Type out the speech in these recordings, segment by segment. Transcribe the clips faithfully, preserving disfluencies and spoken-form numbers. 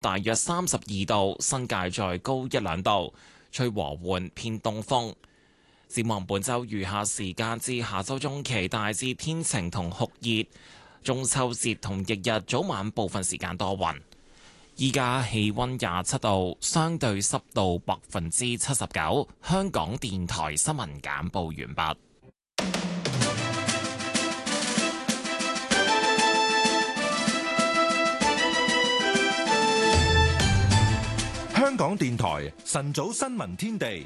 大約三十二度，新界再高一兩度，吹和緩偏東風。展望本週餘下時間至下週中期，大致天晴同酷熱。中秋節同翌日早晚部分時間多雲。依家氣溫廿七度，相對濕度百分之七十九。香港電台新聞簡報完畢。 香港電台晨早新聞天地。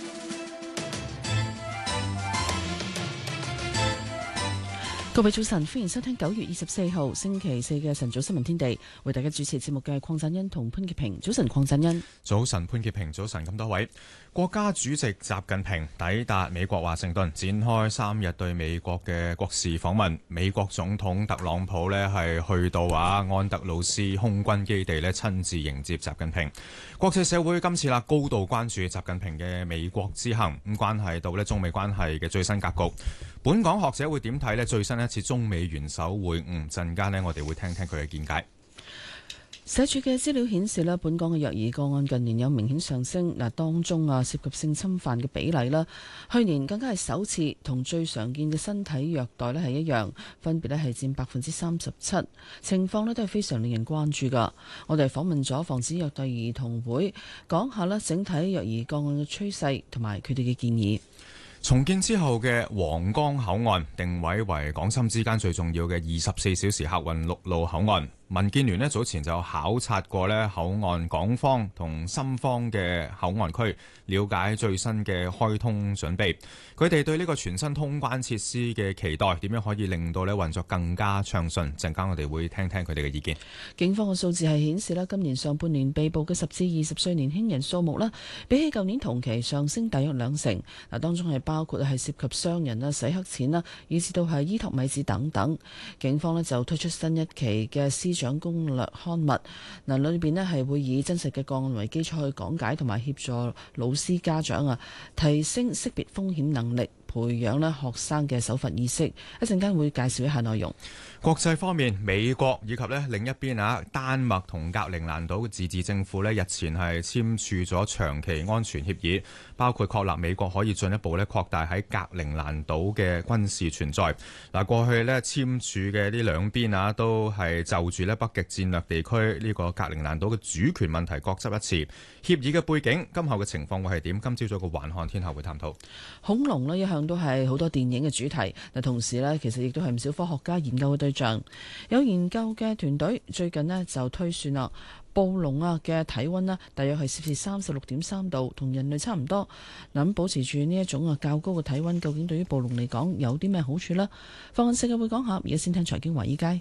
各位早晨，歡迎收聽九月二十四號星期四嘅晨早新聞天地。為大家主持節目嘅係鄺振欣同潘潔平。早晨，鄺振欣。 早晨，潘潔平。早晨，咁多位。國家主席習近平抵達美國華盛頓，展開三日對美國嘅國事訪問。美國總統特朗普呢係去到啊安德魯斯空軍基地呢親自迎接習近平。國際社會今次啦高度關注習近平嘅美國之行，咁關係到呢中美關係嘅最新格局。本港學者會點睇呢？最新一次中美元首會晤，陣間呢我哋會聽聽佢嘅見解。 社署嘅資料顯示咧，本港嘅虐兒個案近年有明顯上升。嗱，當中啊涉及性侵犯嘅比例啦，去年更加係首次同最常見嘅身體虐待咧係一樣，分別咧係佔百分之三十七，情況咧都係非常令人關注噶。我哋訪問咗防止虐待兒童會，講下咧整體虐兒個案嘅趨勢同埋佢哋嘅建議。 重建之後嘅皇崗口岸定位為港深之間最重要嘅二十四小時客運陸路口岸。民建聯咧早前就考察過咧口岸港方同深方嘅口岸區，了解最新嘅開通準備。佢哋對呢個全新通關設施嘅期待，點樣可以令到咧運作更加暢順？陣間我哋會聽聽佢哋嘅意見。 警方嘅數字係顯示咧，今年上半年被捕嘅十至二十歲年輕人數目咧，比起舊年同期上升大約兩成。嗱，當中係包括係涉及傷人啦、洗黑錢啦，以至到係伊托米子等等。警方咧就推出新一期嘅司長攻略刊物，嗱裏邊咧係會以真實嘅個案為基礎去講解同埋協助老師家長啊，提升識別風險能力，培養咧學生嘅守法意識。一陣間會介紹一下內容。 國際方面，美國以及咧另一邊啊，丹麥同格陵蘭島嘅自治政府咧日前係簽署咗長期安全協議，包括確立美國可以進一步咧擴大喺格陵蘭島嘅軍事存在。嗱，過去咧簽署嘅呢兩邊啊，都係就住咧北極戰略地區呢個格陵蘭島嘅主權問題各執一詞。協議嘅背景，今後嘅情況會係點？今朝早個環看天下會探討。 恐龍咧一向都係好多電影嘅主題，嗱同時咧其實亦都係唔少科學家研究嘅對象。有研究嘅團隊最近咧就推算啦，暴龍啊嘅體溫咧大約係攝氏三十六點三度，同人類差唔多。嗱，咁保持住呢一種啊較高嘅體溫，究竟對於暴龍嚟講有啲咩好處呢？放眼世界會講下，而家先聽財經華爾街。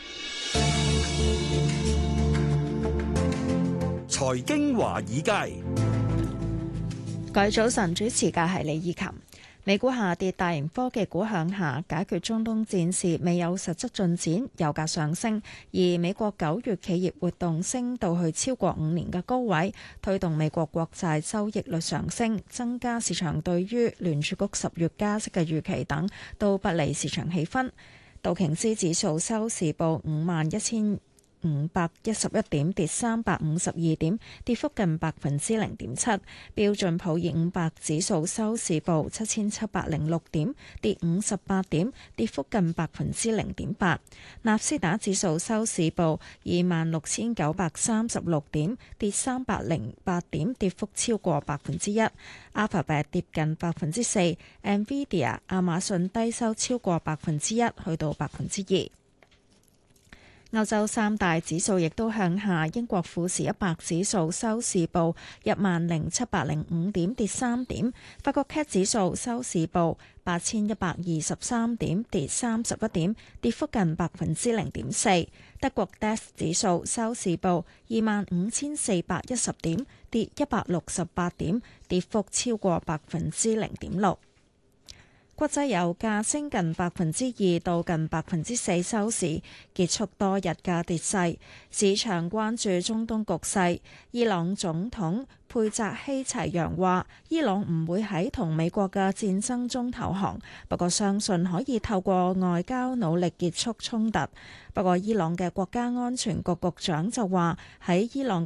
財經華爾街， 各位早晨，主持嘅係李以琴。美股下跌，大型科技股向下，解決中東戰事未有實質進展，油價上升，而美國九月企業活動升到去超過五年嘅高位，推動美國國債收益率上升，增加市場對於聯儲局十月加息嘅預期等，都不利市場氣氛。道瓊斯指數收市報五萬一千五百一十一點，跌三百五十二點，跌幅近百分之零點七。標準普爾五百指數收市報七千七百零六點，跌五十八點，跌幅近百分之零點八。納斯達指數收市報二萬六千九百三十六點，跌三百零八點，跌幅超過百分之一。Alphabet 跌近百分之四 ，Nvidia、亞馬遜低收超過百分之一，去到百分之二。歐洲三大指數亦都向下，英國富時一百指數收市報一萬零七百零五點，跌三點；法國 C A C 指數收市報八千一百二十三點，跌三十一點，跌幅近百分之零點四。德國 D A X 指數收市報二萬五千四百一十點，跌一百六十八點，跌幅超過百分之零點六。 國際油價升近百分之二到近百分之四收市，結束多日嘅跌勢。市場關注中東局勢。伊朗總統佩澤希齊揚話，伊朗唔會喺同美國嘅戰爭中投降，不過相信可以透過外交努力結束衝突。不過，伊朗嘅國家安全局局長就話喺伊朗